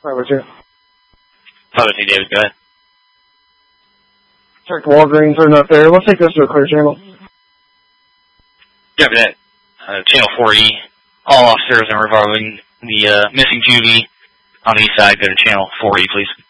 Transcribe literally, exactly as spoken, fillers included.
five oh two. five oh two, David, go ahead. Check Walgreens, they're not there. Let's take this to a clear channel. Yeah, that. Uh, channel four E. All officers are involving the uh, missing juvie on the east side. Go to channel four E, please.